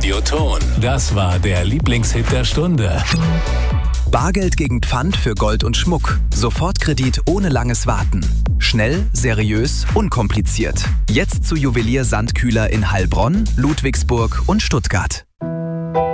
Radioton. Das war der Lieblingshit der Stunde. Bargeld gegen Pfand für Gold und Schmuck. Sofortkredit ohne langes Warten. Schnell, seriös, unkompliziert. Jetzt zu Juwelier Sandkühler in Heilbronn, Ludwigsburg und Stuttgart.